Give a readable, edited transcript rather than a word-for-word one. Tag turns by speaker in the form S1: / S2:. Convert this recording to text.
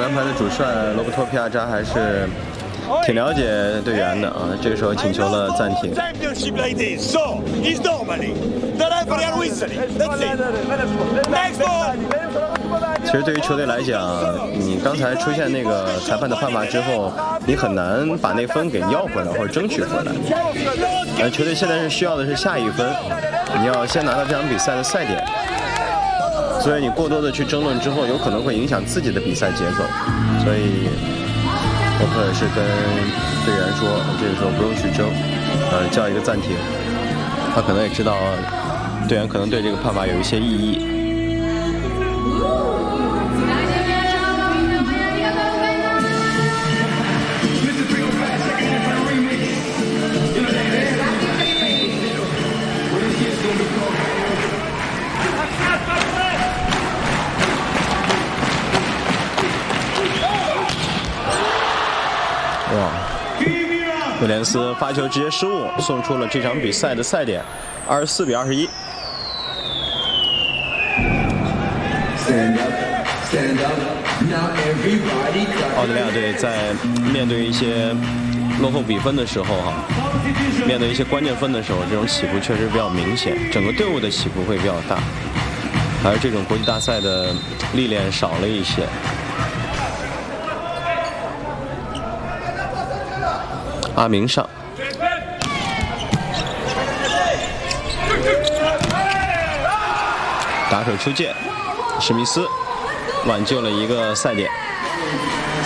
S1: 蓝牌的主帅罗伯托皮亚扎还是挺了解队员的啊。这个时候请求了暂停。其实对于球队来讲，你刚才出现那个裁判的判罚之后，你很难把那分给要回来或者争取回来。球队现在是需要的是下一分，你要先拿到这场比赛的赛点。所以你过多的去争论之后，有可能会影响自己的比赛节奏。所以沃克也是跟队员说，这个时候不用去争，叫一个暂停。他可能也知道队员可能对这个判罚有一些异议。威廉斯发球直接失误，送出了这场比赛的赛点，24比21。澳大利亚队在面对一些落后比分的时候，面对一些关键分的时候，这种起伏确实比较明显，整个队伍的起伏会比较大，而这种国际大赛的历练少了一些。阿明上，打手出界，史密斯挽救了一个赛点。